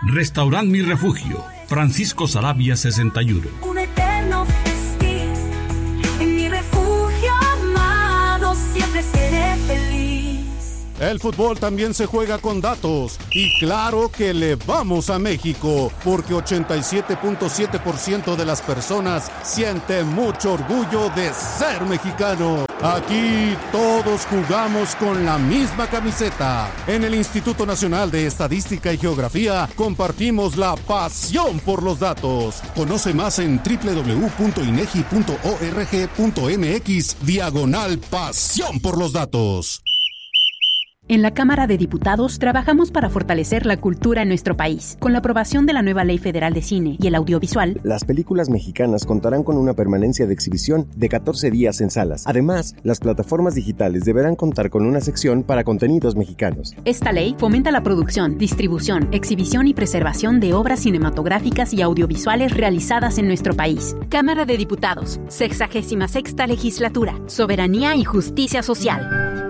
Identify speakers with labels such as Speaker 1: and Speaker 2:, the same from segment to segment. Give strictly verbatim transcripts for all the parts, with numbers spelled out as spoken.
Speaker 1: Restaurant Mi Refugio, Francisco Saravia sesenta y uno.
Speaker 2: Un eterno festín, en mi refugio amado siempre seré feliz.
Speaker 3: El fútbol también se juega con datos y claro que le vamos a México porque ochenta y siete punto siete por ciento de las personas siente mucho orgullo de ser mexicano. Aquí todos jugamos con la misma camiseta. En el Instituto Nacional de Estadística y Geografía compartimos la pasión por los datos. Conoce más en doble u doble u doble u punto inegi punto org punto mx diagonal pasión por los datos.
Speaker 4: En la Cámara de Diputados trabajamos para fortalecer la cultura en nuestro país. Con la aprobación de la nueva Ley Federal de Cine y el Audiovisual,
Speaker 5: las películas mexicanas contarán con una permanencia de exhibición de catorce días en salas. Además, las plataformas digitales deberán contar con una sección para contenidos mexicanos.
Speaker 4: Esta ley fomenta la producción, distribución, exhibición y preservación de obras cinematográficas y audiovisuales realizadas en nuestro país. Cámara de Diputados, sexagésima sexta Legislatura, Soberanía y Justicia Social.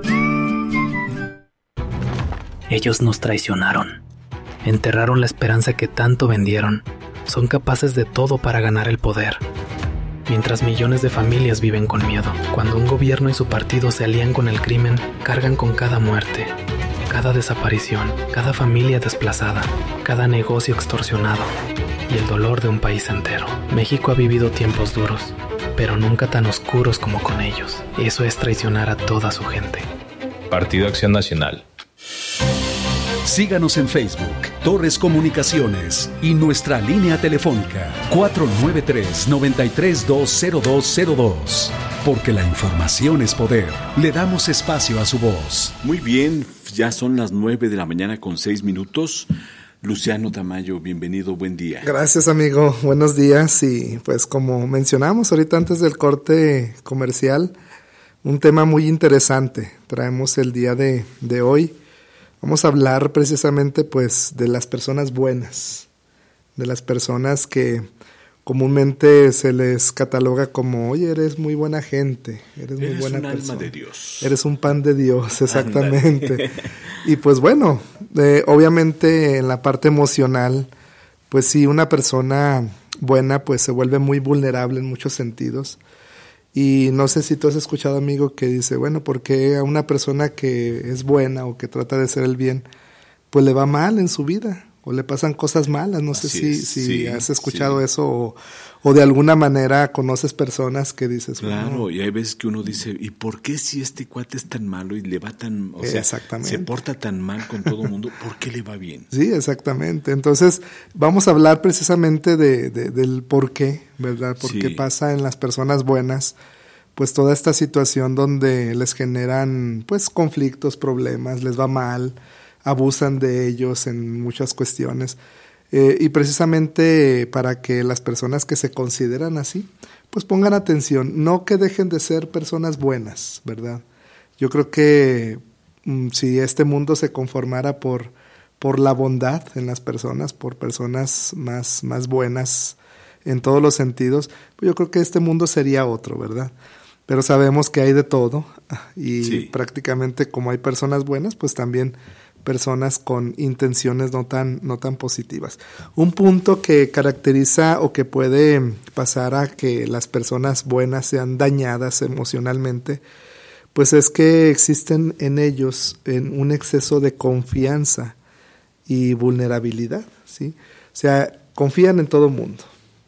Speaker 6: Ellos nos traicionaron, enterraron la esperanza que tanto vendieron, son capaces de todo para ganar el poder. Mientras millones de familias viven con miedo, cuando un gobierno y su partido se alían con el crimen, cargan con cada muerte, cada desaparición, cada familia desplazada, cada negocio extorsionado y el dolor de un país entero. México ha vivido tiempos duros, pero nunca tan oscuros como con ellos. Eso es traicionar a toda su gente.
Speaker 7: Partido Acción Nacional.
Speaker 8: Síganos en Facebook, Torres Comunicaciones y nuestra línea telefónica cuatro nueve tres, nueve tres dos, cero dos cero dos. Porque la información es poder. Le damos espacio a su voz.
Speaker 9: Muy bien, ya son las nueve de la mañana con seis minutos. Luciano Tamayo, bienvenido, buen día.
Speaker 10: Gracias, amigo, buenos días. Y pues como mencionamos ahorita antes del corte comercial, un tema muy interesante traemos el día de, de hoy. Vamos a hablar precisamente pues de las personas buenas, de las personas que comúnmente se les cataloga como, oye, eres muy buena gente, eres, eres muy buena persona. Eres un alma de Dios. Eres un pan de Dios, exactamente. Y pues bueno, eh, obviamente en la parte emocional, pues sí, una persona buena pues se vuelve muy vulnerable en muchos sentidos. Y no sé si tú has escuchado, amigo, que dice, bueno, ¿por qué a una persona que es buena o que trata de hacer el bien, pues le va mal en su vida? O le pasan cosas malas. No Así sé si, si sí, has escuchado sí. eso o, o de alguna manera conoces personas que dices...
Speaker 9: Claro,
Speaker 10: bueno,
Speaker 9: y hay veces que uno dice, ¿y por qué si este cuate es tan malo y le va tan... O sea, exactamente. Se porta tan mal con todo el mundo, ¿por qué le va bien?
Speaker 10: Sí, exactamente. Entonces, vamos a hablar precisamente de, de, del por qué, ¿verdad? Por qué sí. pasa en las personas buenas, pues toda esta situación donde les generan, pues, conflictos, problemas, les va mal, abusan de ellos en muchas cuestiones, eh, y precisamente para que las personas que se consideran así, pues pongan atención, no que dejen de ser personas buenas, ¿verdad? Yo creo que mm, si este mundo se conformara por, por la bondad en las personas, por personas más, más buenas en todos los sentidos, pues yo creo que este mundo sería otro, ¿verdad? Pero sabemos que hay de todo y sí. prácticamente como hay personas buenas, pues también personas con intenciones no tan, no tan positivas. Un punto que caracteriza o que puede pasar a que las personas buenas sean dañadas emocionalmente, pues es que existen en ellos en un exceso de confianza y vulnerabilidad, ¿sí? O sea, confían en todo mundo.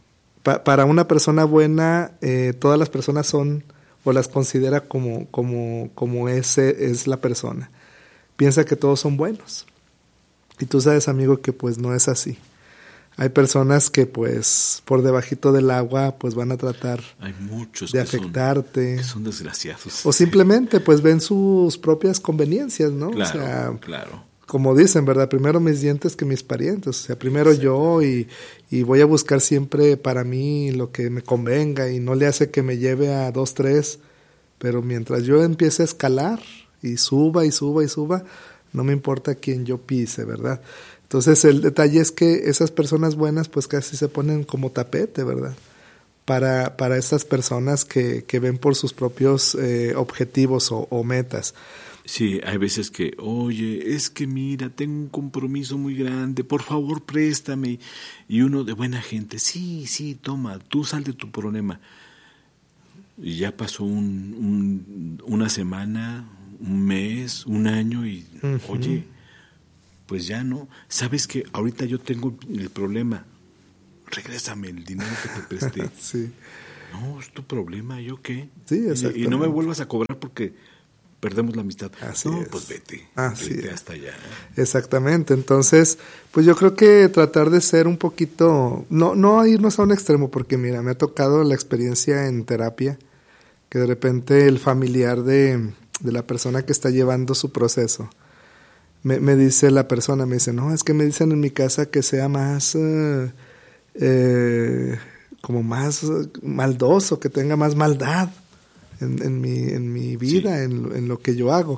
Speaker 10: Pa- para una persona buena, eh, todas las personas son o las considera como, como, como ese es la persona. Piensa que todos son buenos. Y tú sabes, amigo, que pues no es así. Hay personas que pues por debajito del agua pues van a tratar
Speaker 9: Hay muchos
Speaker 10: de
Speaker 9: que
Speaker 10: afectarte.
Speaker 9: Son, que son desgraciados.
Speaker 10: O simplemente pues ven sus propias conveniencias, ¿no?
Speaker 9: Claro,
Speaker 10: o sea,
Speaker 9: claro.
Speaker 10: Como dicen, ¿verdad? Primero mis dientes que mis parientes. O sea, primero sí. yo y, y voy a buscar siempre para mí lo que me convenga y no le hace que me lleve a dos, tres. Pero mientras yo empiece a escalar y suba y suba y suba, no me importa quién yo pise, ¿verdad? Entonces el detalle es que esas personas buenas pues casi se ponen como tapete, ¿verdad? Para, para estas personas que, que ven por sus propios eh, objetivos o, o metas.
Speaker 9: Sí, hay veces que, oye, es que mira, tengo un compromiso muy grande, por favor préstame. Y uno de buena gente, sí, sí, toma, tú sal de tu problema. Y ya pasó un, un, una semana, un mes, un año y, uh-huh. oye, pues ya no. ¿Sabes que ahorita yo tengo el problema? Regrésame el dinero que te presté.
Speaker 10: Sí.
Speaker 9: No, es tu problema, ¿yo qué?
Speaker 10: Sí,
Speaker 9: exactamente. Y, y no me vuelvas a cobrar porque perdemos la amistad.
Speaker 10: Así
Speaker 9: no,
Speaker 10: es.
Speaker 9: pues vete,
Speaker 10: Así
Speaker 9: vete
Speaker 10: es.
Speaker 9: hasta allá.
Speaker 10: Exactamente, entonces, pues yo creo que tratar de ser un poquito, no, no irnos a un extremo, porque mira, me ha tocado la experiencia en terapia, que de repente el familiar de, de la persona que está llevando su proceso, me, me dice la persona, me dice, no, es que me dicen en mi casa que sea más, eh, eh, como más maldoso, que tenga más maldad. En, en, mi, en mi vida, sí. en, en lo que yo hago.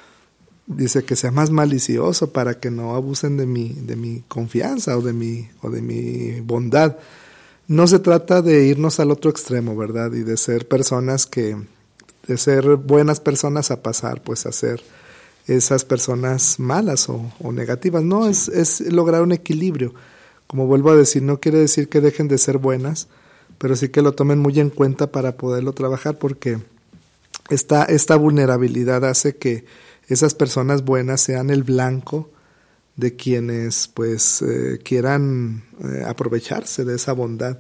Speaker 10: Dice que sea más malicioso para que no abusen de mi, de mi confianza o de mi, o de mi bondad. No se trata de irnos al otro extremo, ¿verdad? Y de ser personas que, de ser buenas personas a pasar, pues a ser esas personas malas o, o negativas. No, sí. es, es lograr un equilibrio. Como vuelvo a decir, no quiere decir que dejen de ser buenas, pero sí que lo tomen muy en cuenta para poderlo trabajar, porque esta, esta vulnerabilidad hace que esas personas buenas sean el blanco de quienes pues eh, quieran eh, aprovecharse de esa bondad.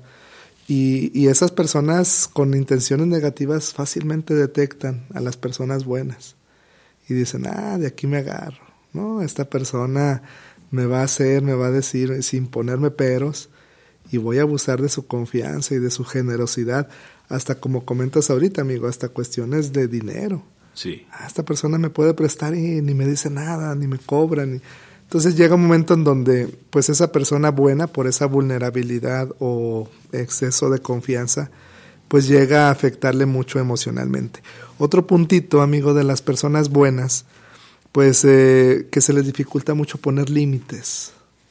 Speaker 10: Y, y esas personas con intenciones negativas fácilmente detectan a las personas buenas y dicen, ah, de aquí me agarro, ¿no? Esta persona me va a hacer, me va a decir sin ponerme peros, y voy a abusar de su confianza y de su generosidad, hasta como comentas ahorita, amigo, hasta cuestiones de dinero.
Speaker 9: Sí.
Speaker 10: Ah, esta persona me puede prestar y ni me dice nada, ni me cobra. Ni... Entonces llega un momento en donde pues esa persona buena, por esa vulnerabilidad o exceso de confianza, pues llega a afectarle mucho emocionalmente. Otro puntito, amigo, de las personas buenas, pues eh, que se les dificulta mucho poner límites.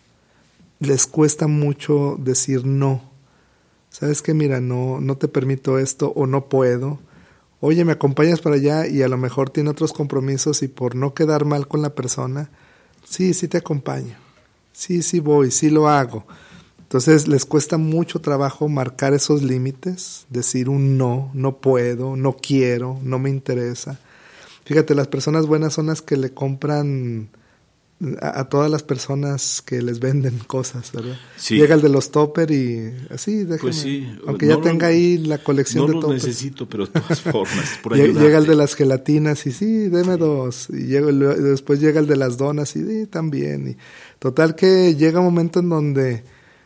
Speaker 10: Les cuesta mucho decir no. ¿Sabes qué? Mira, no, no te permito esto o no puedo. Oye, ¿me acompañas para allá? Y a lo mejor tiene otros compromisos y por no quedar mal con la persona, sí, sí te acompaño. Sí, sí voy, sí lo hago. Entonces les cuesta mucho trabajo marcar esos límites, decir un no, no puedo, no quiero, no me interesa. Fíjate, las personas buenas son las que le compran a, a todas las personas que les venden cosas, ¿verdad? Sí. Llega el de los topper y así, déjame, pues sí. Aunque no ya tenga lo, ahí la colección
Speaker 9: no
Speaker 10: de toppers.
Speaker 9: No lo necesito, pero de todas formas, por
Speaker 10: llega, llega el de las gelatinas y sí, deme dos. Y, llega, y después llega el de las donas y sí, también. Y total que llega un momento en donde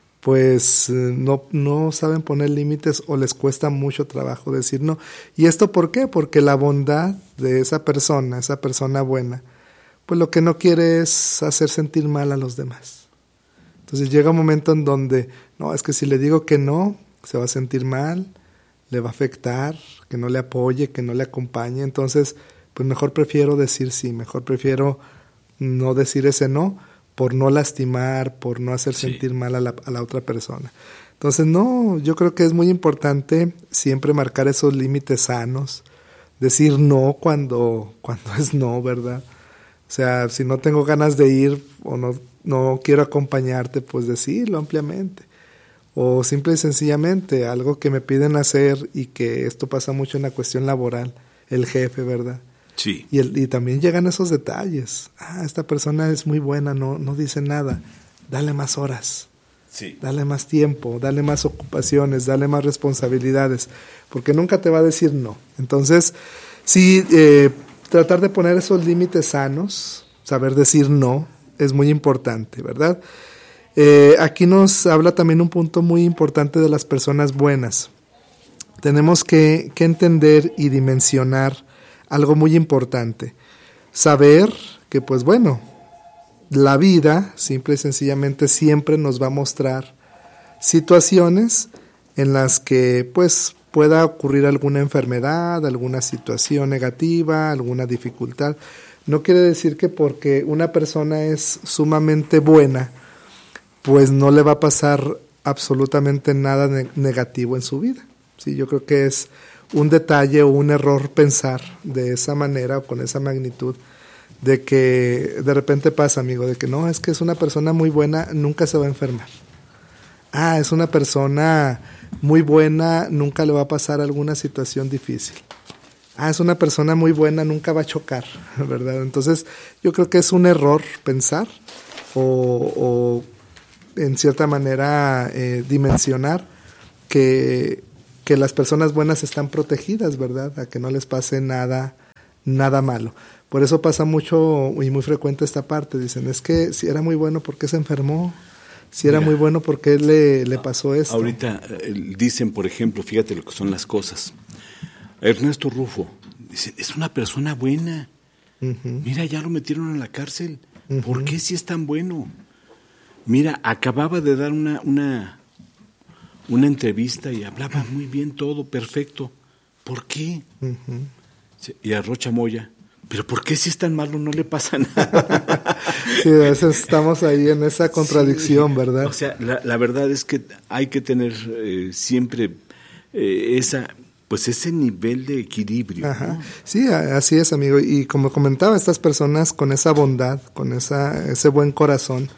Speaker 10: pues no, no saben poner límites o les cuesta mucho trabajo decir no. ¿Y esto por qué? Porque la bondad de esa persona, esa persona buena, pues lo que no quiere es hacer sentir mal a los demás. Entonces llega un momento en donde, no, es que si le digo que no, se va a sentir mal, le va a afectar, que no le apoye, que no le acompañe. Entonces, pues mejor prefiero decir sí, mejor prefiero no decir ese no, por no lastimar, por no hacer sí. sentir mal a la, a la otra persona. Entonces, no, yo creo que es muy importante siempre marcar esos límites sanos, decir no cuando, cuando es no, ¿verdad? O sea, si no tengo ganas de ir o no, no quiero acompañarte, pues decirlo ampliamente. O simple y sencillamente, algo que me piden hacer y que esto pasa mucho en la cuestión laboral, el jefe, ¿verdad?
Speaker 9: Sí.
Speaker 10: Y, el, y también llegan esos detalles. Ah, esta persona es muy buena, no, no dice nada. Dale más horas.
Speaker 9: Sí.
Speaker 10: Dale más tiempo, dale más ocupaciones, dale más responsabilidades. Porque nunca te va a decir no. Entonces, sí, eh, tratar de poner esos límites sanos, saber decir no, es muy importante, ¿verdad? Eh, aquí nos habla también un punto muy importante de las personas buenas. Tenemos que, que entender y dimensionar algo muy importante, saber que pues bueno, la vida simple y sencillamente siempre nos va a mostrar situaciones en las que pues pueda ocurrir alguna enfermedad, alguna situación negativa, alguna dificultad. No quiere decir que porque una persona es sumamente buena, pues no le va a pasar absolutamente nada ne- negativo en su vida. Sí, yo creo que es un detalle o un error pensar de esa manera o con esa magnitud de que de repente pasa, amigo, de que no, es que es una persona muy buena, nunca se va a enfermar. Ah, es una persona muy buena, nunca le va a pasar alguna situación difícil. Ah, es una persona muy buena, nunca va a chocar, ¿verdad? Entonces, yo creo que es un error pensar o, o en cierta manera, eh, dimensionar que, que las personas buenas están protegidas, ¿verdad? A que no les pase nada, nada malo. Por eso pasa mucho y muy frecuente esta parte. Dicen, es que si era muy bueno, ¿por qué se enfermó? Si era Mira, muy bueno, ¿por qué le, le pasó esto?
Speaker 9: Ahorita eh, dicen, por ejemplo, fíjate lo que son las cosas. Ernesto Rufo dice, es una persona buena. Uh-huh. Mira, ya lo metieron en la cárcel. Uh-huh. ¿Por qué si es tan bueno? Mira, acababa de dar una, una, una entrevista y hablaba muy bien todo, perfecto. ¿Por qué? Uh-huh. Y a Rocha Moya, ¿pero por qué si es tan malo no le pasa nada?
Speaker 10: Sí, a veces estamos ahí en esa contradicción, sí, ¿verdad?
Speaker 9: O sea, la, la verdad es que hay que tener eh, siempre eh, esa... pues ese nivel de equilibrio.
Speaker 10: Ajá.
Speaker 9: ¿No?
Speaker 10: Sí, así es, amigo. Y como comentaba, estas personas con esa bondad, con esa ese buen corazón,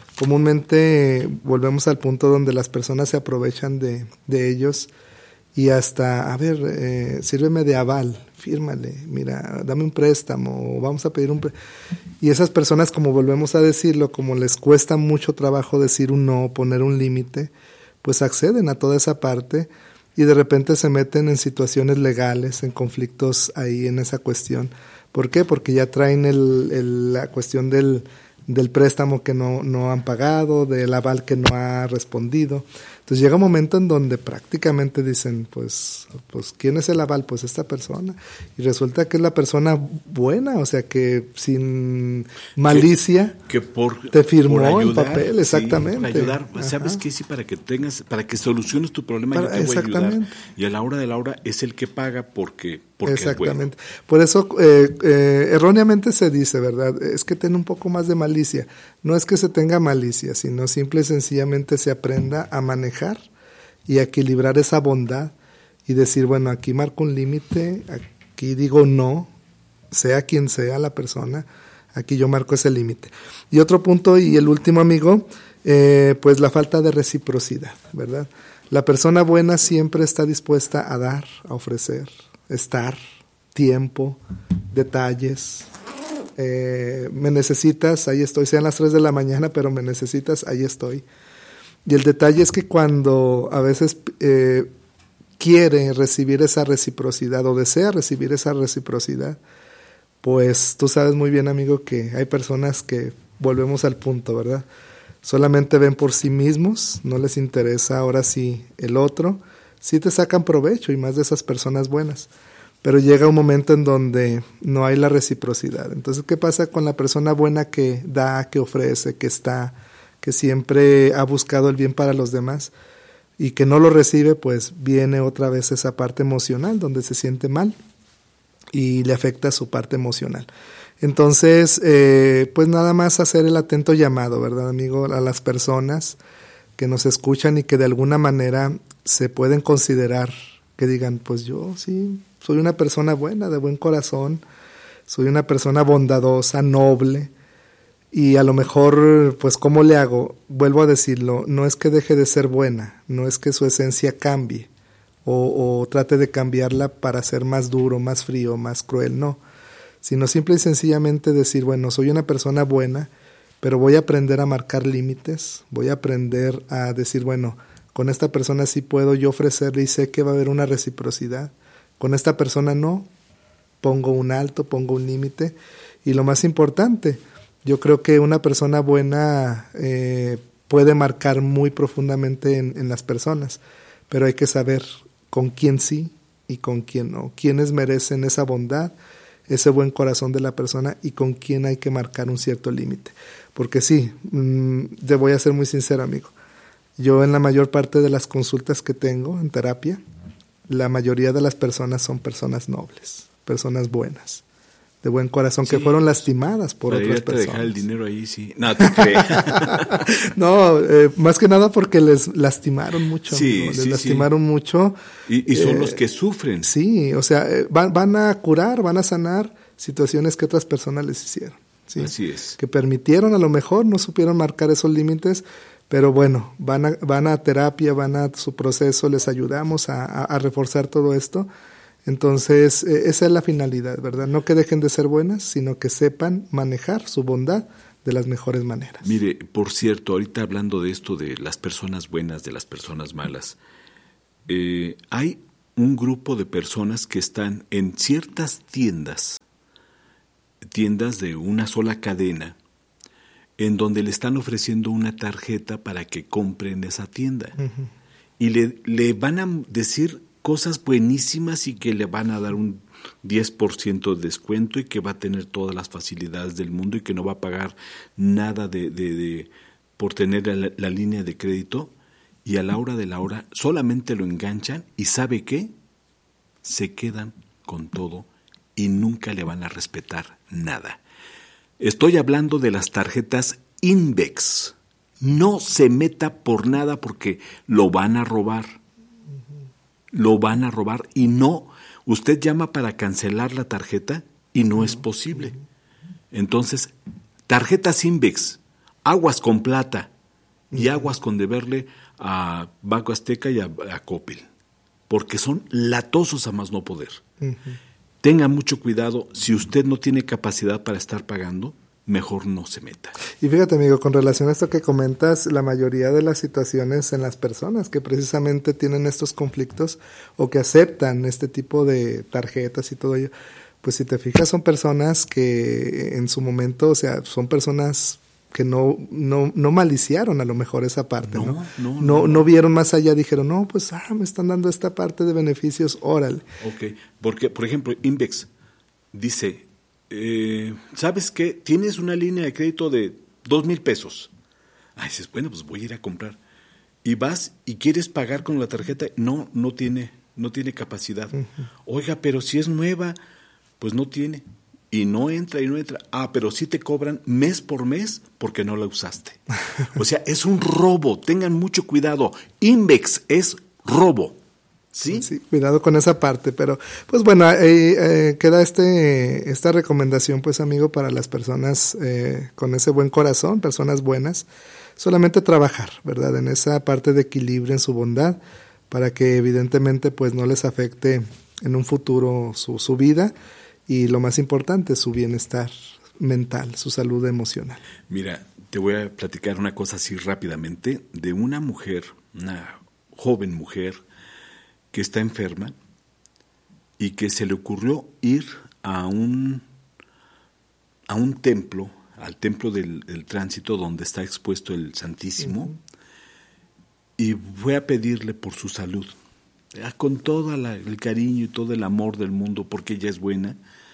Speaker 10: comúnmente volvemos al punto donde las personas se aprovechan de, de ellos y hasta, a ver, eh, sírveme de aval, fírmale, mira, dame un préstamo, o vamos a pedir un préstamo. Y esas personas, como volvemos a decirlo, como les cuesta mucho trabajo decir un no, poner un límite, pues acceden a toda esa parte y de repente se meten en situaciones legales, en conflictos ahí en esa cuestión. ¿Por qué? Porque ya traen el, el, la cuestión del, del préstamo que no, no han pagado, del aval que no ha respondido. Entonces llega un momento en donde prácticamente dicen, pues, pues ¿quién es el aval? Pues esta persona. Y resulta que es la persona buena, o sea que sin malicia
Speaker 9: que, que por,
Speaker 10: te firmó
Speaker 9: por ayudar,
Speaker 10: el papel, exactamente.
Speaker 9: Sí, para ayudar, Ajá. ¿sabes qué? Sí, para que tengas, para que soluciones tu problema, para, yo te voy a ayudar. Y a la hora de la hora es el que paga porque, porque
Speaker 10: exactamente.
Speaker 9: Es bueno.
Speaker 10: Por eso eh, eh, erróneamente se dice, ¿verdad? Es que ten un poco más de malicia. No es que se tenga malicia, sino simple y sencillamente se aprenda a manejar y a equilibrar esa bondad y decir, bueno, aquí marco un límite, aquí digo no, sea quien sea la persona, aquí yo marco ese límite. Y otro punto, y el último, amigo, eh, pues la falta de reciprocidad, ¿verdad? La persona buena siempre está dispuesta a dar, a ofrecer, estar, tiempo, detalles. Eh, me necesitas, ahí estoy, sean las tres de la mañana, pero me necesitas, ahí estoy. Y el detalle es que cuando a veces eh, quiere recibir esa reciprocidad o desea recibir esa reciprocidad, pues tú sabes muy bien, amigo, que hay personas que volvemos al punto, ¿verdad? Solamente ven por sí mismos, no les interesa ahora sí el otro, sí te sacan provecho y más de esas personas buenas, pero llega un momento en donde no hay la reciprocidad. Entonces, ¿qué pasa con la persona buena que da, que ofrece, que está, que siempre ha buscado el bien para los demás y que no lo recibe? Pues viene otra vez esa parte emocional donde se siente mal y le afecta su parte emocional. Entonces, eh, pues nada más hacer el atento llamado, ¿verdad, amigo? A las personas que nos escuchan y que de alguna manera se pueden considerar, que digan, pues yo sí, soy una persona buena, de buen corazón, soy una persona bondadosa, noble, y a lo mejor, pues, ¿cómo le hago? Vuelvo a decirlo, no es que deje de ser buena, no es que su esencia cambie, o, o trate de cambiarla para ser más duro, más frío, más cruel, no, sino simple y sencillamente decir, bueno, soy una persona buena, pero voy a aprender a marcar límites, voy a aprender a decir, bueno, con esta persona sí puedo yo ofrecerle y sé que va a haber una reciprocidad, con esta persona no, pongo un alto, pongo un límite, y lo más importante, yo creo que una persona buena eh, puede marcar muy profundamente en, en las personas, pero hay que saber con quién sí y con quién no, quiénes merecen esa bondad, ese buen corazón de la persona y con quién hay que marcar un cierto límite. Porque sí, mmm, te voy a ser muy sincero, amigo, yo en la mayor parte de las consultas que tengo en terapia, la mayoría de las personas son personas nobles, personas buenas, de buen corazón, sí, que fueron lastimadas por otras personas.
Speaker 9: Dejar el dinero ahí, sí. No, te crees.
Speaker 10: No, eh, más que nada porque les lastimaron mucho.
Speaker 9: Sí,
Speaker 10: ¿no? Les
Speaker 9: sí,
Speaker 10: lastimaron
Speaker 9: sí.
Speaker 10: mucho.
Speaker 9: Y, y son
Speaker 10: eh,
Speaker 9: los que sufren.
Speaker 10: Sí, o sea, eh, van, van a curar, van a sanar, situaciones que otras personas les hicieron. ¿Sí?
Speaker 9: Así es.
Speaker 10: Que permitieron, a lo mejor no supieron marcar esos límites, pero bueno, van a, van a terapia, van a su proceso, les ayudamos a, a, a reforzar todo esto. Entonces, eh, esa es la finalidad, ¿verdad? No que dejen de ser buenas, sino que sepan manejar su bondad de las mejores maneras.
Speaker 9: Mire, por cierto, ahorita hablando de esto de las personas buenas, de las personas malas, eh, hay un grupo de personas que están en ciertas tiendas, tiendas de una sola cadena, en donde le están ofreciendo una tarjeta para que compre en esa tienda. Uh-huh. Y le, le van a decir cosas buenísimas y que le van a dar un diez por ciento de descuento y que va a tener todas las facilidades del mundo y que no va a pagar nada de, de, de por tener la, la línea de crédito. Y a la hora de la hora solamente lo enganchan y ¿sabe qué? Se quedan con todo y nunca le van a respetar nada. Estoy hablando de las tarjetas Invex. No se meta por nada porque lo van a robar. Lo van a robar y no, usted llama para cancelar la tarjeta y no es posible. Entonces, tarjetas Invex, aguas con plata y aguas con deberle a Banco Azteca y a, a Coppel, porque son latosos a más no poder. Uh-huh. Tenga mucho cuidado, si usted no tiene capacidad para estar pagando, mejor no se meta.
Speaker 10: Y fíjate, amigo, con relación a esto que comentas, la mayoría de las situaciones en las personas que precisamente tienen estos conflictos o que aceptan este tipo de tarjetas y todo ello, pues si te fijas son personas que en su momento, o sea, son personas que no no no maliciaron a lo mejor esa parte, ¿no? No, no, no, no, no vieron más allá, dijeron, no, pues ah, me están dando esta parte de beneficios, órale.
Speaker 9: Ok, porque, por ejemplo, Invex dice, eh, ¿sabes qué? Tienes una línea de crédito de dos mil pesos. Ah, dices, bueno, pues voy a ir a comprar. Y vas y quieres pagar con la tarjeta, no, no tiene, no tiene capacidad. Uh-huh. Oiga, pero si es nueva, pues no tiene. Y no entra y no entra. Ah, pero sí te cobran mes por mes porque no la usaste. O sea, es un robo. Tengan mucho cuidado. Invex es robo. ¿Sí?
Speaker 10: Sí, cuidado con esa parte. Pero, pues bueno, eh, eh, queda este esta recomendación, pues amigo, para las personas eh, con ese buen corazón, personas buenas. Solamente trabajar, ¿verdad? En esa parte de equilibrio, en su bondad, para que evidentemente pues no les afecte en un futuro su, su vida. Y lo más importante, su bienestar mental, su salud emocional.
Speaker 9: Mira, te voy a platicar una cosa así rápidamente de una mujer, una joven mujer que está enferma y que se le ocurrió ir a un, a un templo, al templo del, del tránsito donde está expuesto el Santísimo, uh-huh. y fue a pedirle por su salud, con todo la, el cariño y todo el amor del mundo, porque ella es buena,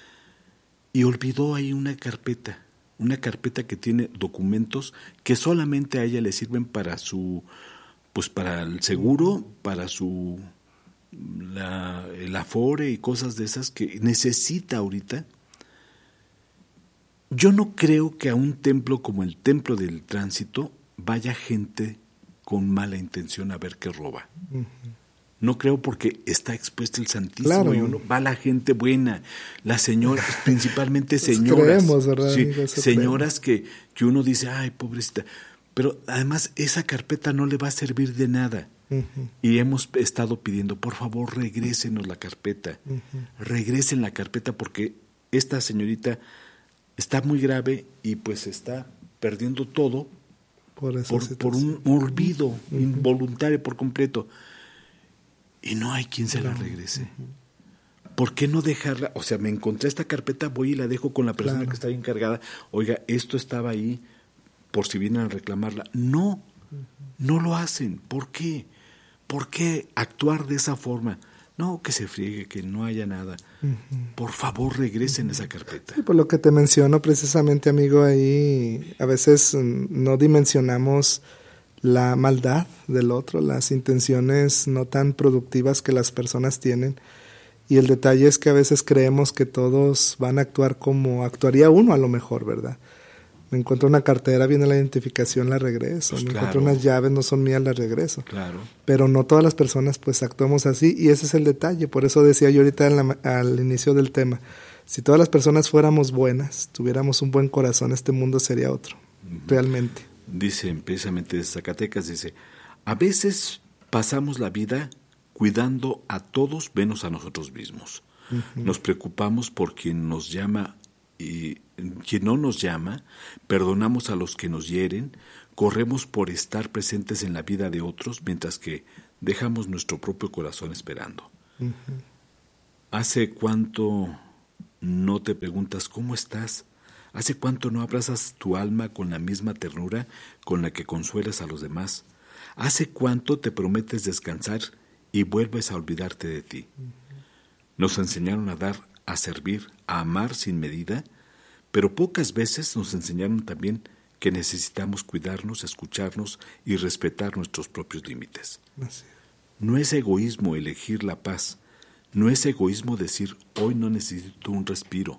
Speaker 9: y olvidó ahí una carpeta, una carpeta que tiene documentos que solamente a ella le sirven para su, pues para el seguro, para su, la, el afore y cosas de esas que necesita ahorita. Yo no creo que a un templo como el Templo del Tránsito vaya gente con mala intención a ver qué roba. Uh-huh. No creo porque está expuesto el Santísimo, claro. Y uno va la gente buena, las señoras, principalmente señoras,
Speaker 10: creemos, ¿verdad,
Speaker 9: sí,
Speaker 10: amigo?
Speaker 9: señoras que, que uno dice, ay, pobrecita, pero además esa carpeta no le va a servir de nada. Uh-huh. Y hemos estado pidiendo, por favor, regrésenos la carpeta, uh-huh. regresen la carpeta porque esta señorita está muy grave y pues está perdiendo todo por, por, por un olvido uh-huh. involuntario por completo. Y no hay quien se la regrese. ¿Por qué no dejarla? O sea, me encontré esta carpeta, voy y la dejo con la persona claro. que está encargada. Oiga, esto estaba ahí por si vienen a reclamarla. No, no lo hacen. ¿Por qué? ¿Por qué actuar de esa forma? No, que se friegue, que no haya nada. Uh-huh. Por favor, regresen uh-huh. esa carpeta.
Speaker 10: Sí, por lo que te menciono precisamente, amigo, ahí a veces no dimensionamos la maldad del otro, las intenciones no tan productivas que las personas tienen, y el detalle es que a veces creemos que todos van a actuar como actuaría uno a lo mejor, ¿verdad? Me encuentro una cartera, viene la identificación, la regreso, pues me claro. encuentro unas llaves, no son mías, las regreso.
Speaker 9: Claro.
Speaker 10: Pero no todas las personas pues actuamos así, y ese es el detalle. Por eso decía yo ahorita en la, al inicio del tema, Si todas las personas fuéramos buenas, tuviéramos un buen corazón, este mundo sería otro, uh-huh. realmente.
Speaker 9: Dice precisamente de Zacatecas, dice, a veces pasamos la vida cuidando a todos menos a nosotros mismos. Uh-huh. Nos preocupamos por quien nos llama y quien no nos llama, perdonamos a los que nos hieren, corremos por estar presentes en la vida de otros, mientras que dejamos nuestro propio corazón esperando. Uh-huh. ¿Hace cuánto no te preguntas cómo estás? ¿Hace cuánto no abrazas tu alma con la misma ternura con la que consuelas a los demás? ¿Hace cuánto te prometes descansar y vuelves a olvidarte de ti? Uh-huh. Nos enseñaron a dar, a servir, a amar sin medida, pero pocas veces nos enseñaron también que necesitamos cuidarnos, escucharnos y respetar nuestros propios límites. Así. No es egoísmo elegir la paz, no es egoísmo decir hoy no necesito un respiro,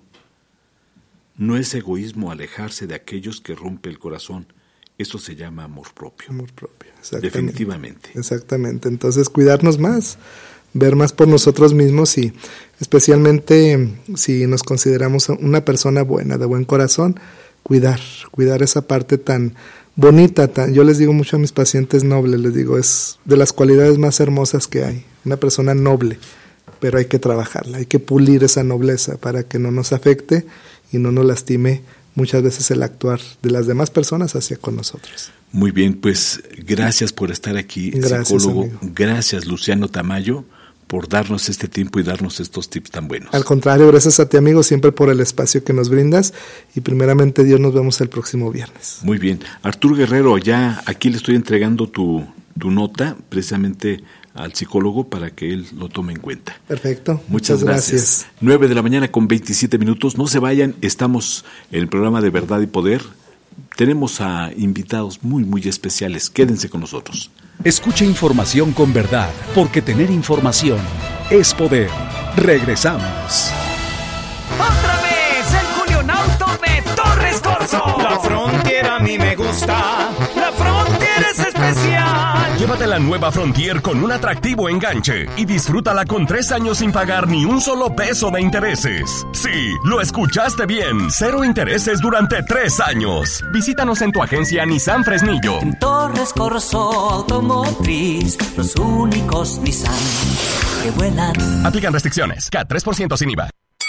Speaker 9: no es egoísmo alejarse de aquellos que rompe el corazón, eso se llama amor propio.
Speaker 10: Amor propio, exactamente.
Speaker 9: Definitivamente.
Speaker 10: Exactamente, entonces cuidarnos más, ver más por nosotros mismos y especialmente si nos consideramos una persona buena, de buen corazón, cuidar, cuidar esa parte tan bonita, tan, yo les digo mucho a mis pacientes nobles, les digo, es de las cualidades más hermosas que hay, una persona noble, pero hay que trabajarla, hay que pulir esa nobleza para que no nos afecte y no nos lastime muchas veces el actuar de las demás personas hacia con nosotros.
Speaker 9: Muy bien, pues gracias por estar aquí,
Speaker 10: gracias,
Speaker 9: psicólogo,
Speaker 10: amigo.
Speaker 9: Gracias Luciano Tamayo por darnos este tiempo y darnos estos tips tan buenos.
Speaker 10: Al contrario, gracias a ti, amigo, siempre por el espacio que nos brindas y primeramente Dios, nos vemos el próximo viernes.
Speaker 9: Muy bien. Arturo Guerrero, ya aquí le estoy entregando tu, tu nota precisamente al psicólogo para que él lo tome en cuenta.
Speaker 10: Perfecto.
Speaker 9: Muchas, Muchas gracias. gracias. nueve de la mañana con veintisiete minutos. No se vayan, estamos en el programa de Verdad y Poder. Tenemos a invitados muy, muy especiales. Quédense con nosotros.
Speaker 8: Escucha información con verdad, porque tener información es poder. Regresamos.
Speaker 11: ¡Otra vez el Julionauto de Torres Corso! La Frontier a mí me gusta. La Frontier es especial.
Speaker 12: Llévate la nueva Frontier con un atractivo enganche y disfrútala con tres años sin pagar ni un solo peso de intereses. Sí, lo escuchaste bien. Cero intereses durante tres años. Visítanos en tu agencia Nissan Fresnillo.
Speaker 11: En Torres Corso Automotriz, los únicos Nissan que vuelan.
Speaker 12: Aplican restricciones. C A T tres por ciento sin I V A.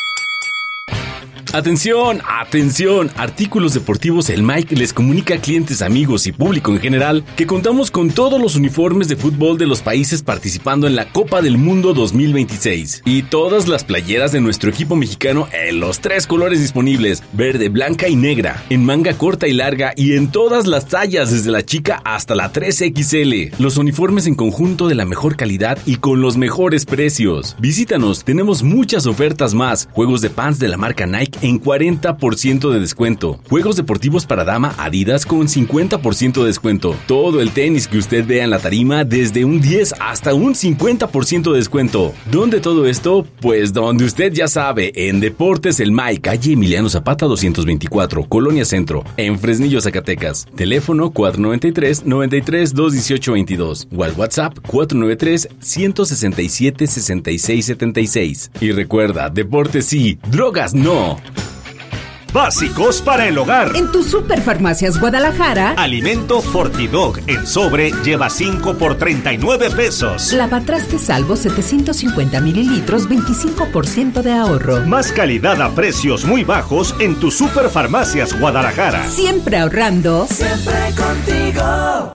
Speaker 13: Atención, atención, Artículos Deportivos El Mike les comunica a clientes, amigos y público en general que contamos con todos los uniformes de fútbol de los países participando en la Copa del Mundo dos mil veintiséis y todas las playeras de nuestro equipo mexicano en los tres colores disponibles, verde, blanca y negra, en manga corta y larga y en todas las tallas desde la chica hasta la tres equis ele. Los uniformes en conjunto de la mejor calidad y con los mejores precios. Visítanos, tenemos muchas ofertas más, juegos de pants de la marca Nike en cuarenta por ciento de descuento. Juegos deportivos para dama Adidas con cincuenta por ciento de descuento. Todo el tenis que usted vea en la tarima desde un diez hasta un cincuenta por ciento de descuento. ¿Dónde todo esto? Pues donde usted ya sabe, en Deportes El Mike, calle Emiliano Zapata doscientos veinticuatro, Colonia Centro, en Fresnillo, Zacatecas. Teléfono cuatro noventa y tres, noventa y tres, doscientos dieciocho veintidós o al WhatsApp cuatro noventa y tres, ciento sesenta y siete, sesenta y seis setenta y seis. Y recuerda, deportes sí, drogas no.
Speaker 14: Básicos para el hogar.
Speaker 15: En tu Superfarmacias Guadalajara,
Speaker 14: alimento Fortidog en sobre lleva cinco por treinta y nueve pesos.
Speaker 15: Lavatrastes Salvo setecientos cincuenta mililitros, veinticinco por ciento de ahorro.
Speaker 14: Más calidad a precios muy bajos en tu Superfarmacias Guadalajara.
Speaker 15: Siempre ahorrando.
Speaker 11: Siempre contigo.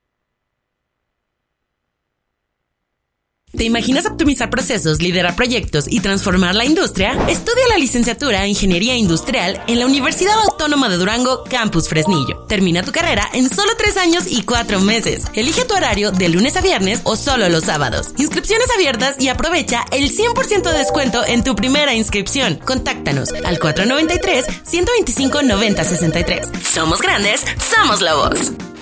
Speaker 16: ¿Te imaginas optimizar procesos, liderar proyectos y transformar la industria? Estudia la licenciatura en Ingeniería Industrial en la Universidad Autónoma de Durango, Campus Fresnillo. Termina tu carrera en solo tres años y cuatro meses. Elige tu horario de lunes a viernes o solo los sábados. Inscripciones abiertas y aprovecha el cien por ciento de descuento en tu primera inscripción. Contáctanos al cuatro noventa y tres, ciento veinticinco, noventa sesenta y tres. Somos grandes, somos la voz.